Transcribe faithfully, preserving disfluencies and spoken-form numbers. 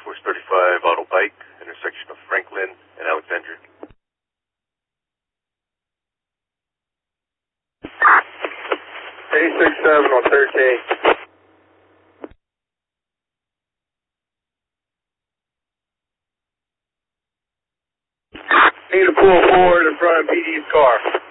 Force thirty-five Auto Bike, intersection of Franklin and Alexandria. eight six seven on thirteen. Need to pull forward in front of P D's car.